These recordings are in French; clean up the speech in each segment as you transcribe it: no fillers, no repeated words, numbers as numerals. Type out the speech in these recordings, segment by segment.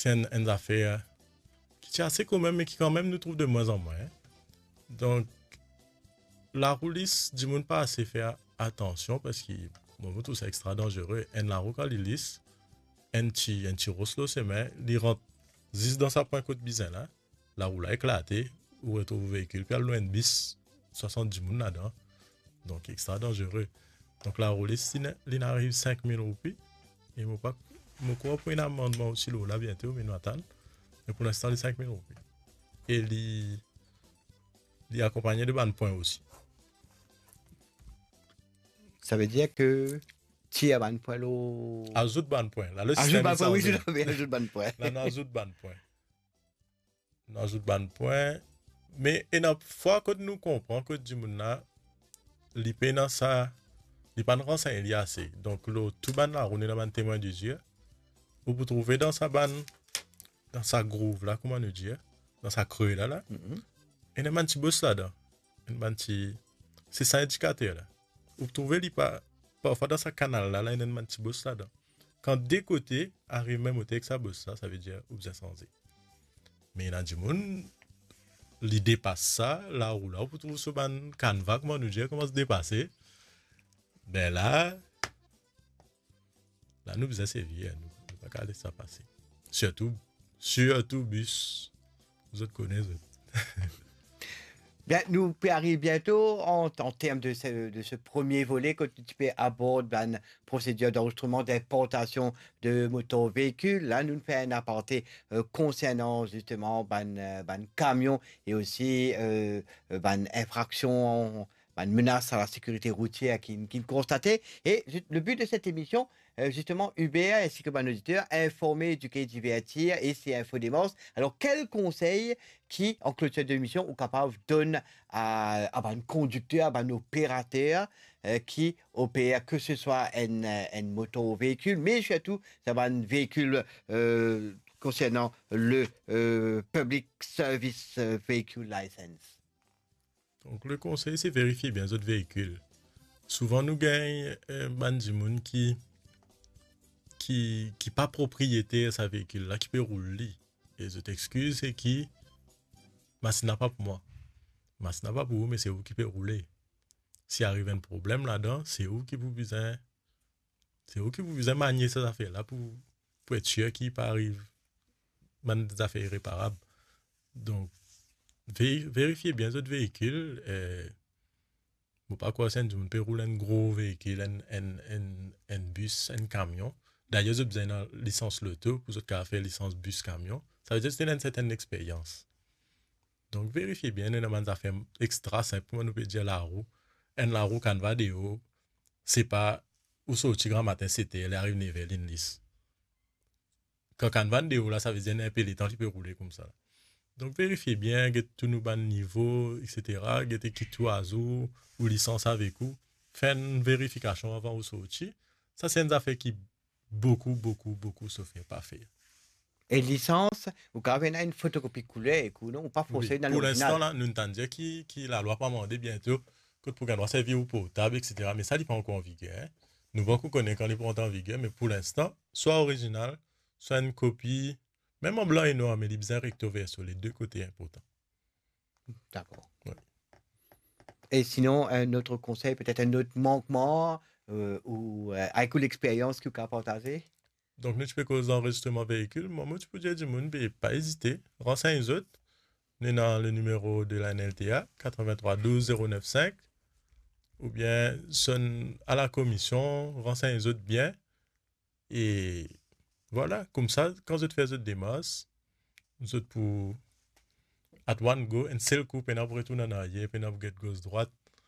c'est une affaire qui est assez commune, mais qui quand même nous trouve de moins en moins. Hein. Donc, la roue lisse, du monde pas assez faire attention parce que bon, tout c'est extra dangereux. Et la roue quand il lisse, un petit roslo c'est mais il rentre juste dans sa point côte bizarre là. La roue là éclatée, ou retrouve le véhicule, puis elle a un bis 70 moun là-dedans. Donc, extra dangereux. Donc, la roue lisse, il arrive 5 000 roupies. Et je crois pour un amendement aussi là bientôt, mais nous attendons. Mais pour l'instant, les 5 000 roupies. Et il est accompagné de ban points aussi. Ça veut dire que tu as ban point l'eau. Ajout ban point. Là, le ajout ban point, oui, je l'avais, ajout ban point. Là, on ajoute ban point. On ajoute ban point. Mais une fois que nous comprenons que du monde là, il peut dans ça, il pas de renseigner assez. Donc, le tout ban là, on est dans un témoin du Dieu. Vous pouvez trouver dans sa ban, dans sa groove là, comment nous dire, dans sa creux là, et il y a un petit boss là-dedans. C'est ça indicateur là. Vous trouvez li pas parfois dans sa canal là, il y a un petit boss là-dedans. Quand des côtés arrive même au texte ça boss ça veut dire vous êtes censé. Mais il y a du monde il dépasse ça là où vous trouvez ce ban canevas comment nous dire comment se dépasser. Ben là nous vous sévir nous pas laisser ça passer. Surtout bus. Vous autres connaissez. Bien, nous peut arriver bientôt en termes de ce premier volet quand tu peux aborder une procédure d'enregistrement d'importation de motos véhicules. Là, nous faisons un aparté concernant justement ban camion et aussi ban infraction, ban menace à la sécurité routière qui constatait. Et le but de cette émission, justement, Hubert ainsi que mon auditeur, informer, éduquer, divertir et c'est Infodémence. Alors, quel conseil qui, en clôture de l'émission, ou capable donne à un conducteur, à un opérateur qui opère, que ce soit une moto ou véhicule, mais surtout, ça va un véhicule concernant le Public Service Vehicle License. Donc, le conseil, c'est vérifier bien votre véhicule. Souvent, nous gagnons du monde qui pas propriétaire de sa véhicule, là, qui peut rouler. Et je t'excuse, c'est qui ce n'est pas pour moi. Ce n'est pas pour vous, mais c'est vous qui pouvez rouler. S'il arrive un problème là-dedans, c'est vous qui vous besoin manier ces affaires-là pour être sûr qu'il pas arrive des affaires irréparables. Donc, vérifiez bien votre véhicule. Vous pas quoi, c'est on peut rouler un gros véhicule, un bus, un camion. D'ailleurs, vous avez besoin de licence loto pour faire licence bus camion. Ça veut dire que c'est une certaine expérience. Donc, vérifiez bien, il y a des affaires extra simples. Pour nous peut dire la roue. La roue, quand va de haut, c'est pas où sortir grand matin, c'était, elle arrive niveau ligne lisse. Quand va de haut, là, ça veut dire un peu les temps qui peut rouler comme ça. Donc, vérifiez bien, get tout nous ban niveau, etc. Get qui tout azou, ou licence avec vous. Faites une vérification avant de sortir. Ça, c'est une affaire qui beaucoup se fait pas faire. Et licence, vous avez une photocopie couleur et non, pas forcément dans l'original. Pour l'instant, là, nous entendons que la loi pas demandé bientôt que pour qu'on doit servir au portable, etc. Mais ça n'est pas encore en vigueur. Hein. Nous beaucoup connaissons quand il est en vigueur, mais pour l'instant, soit original, soit une copie, même en blanc et noir, mais il est bien recto verso, les deux côtés importants. D'accord. Ouais. Et sinon, un autre conseil, peut-être un autre manquement ou avec l'expérience que vous avez partagé? Donc, nous, tu peux causer d'enregistrement véhicule. Moi, tu peux dire du monde, mais pas hésiter. Renseigne les autres. Nous dans le numéro de la NLTA, 83 12 095. Ou bien, sonne à la commission, renseigne les autres bien. Et voilà, comme ça, quand vous faites votre démarche, vous êtes pour at one go, un seul coup, puis vous retournez en arrière, puis vous get gauche droite,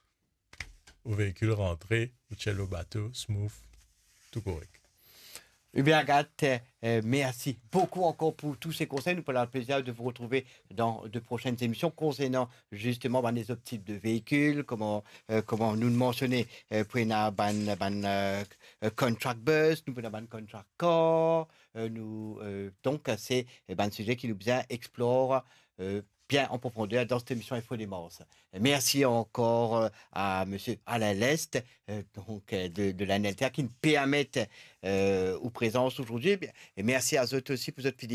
au véhicule rentré, vous tirez le bateau, smooth, tout correct. Hubert Agathe, merci beaucoup encore pour tous ces conseils. Nous avons le plaisir de vous retrouver dans de prochaines émissions concernant justement les autres types de véhicules, comment nous le mentionner pour une contract bus, nous avons un contract car, donc c'est un sujet qui nous bien explore bien en profondeur dans cette émission Infodémence. Merci encore à M. Alain Lest, de la NLTA, qui nous permet ou présence aujourd'hui. Et merci à eux aussi pour votre fidélité.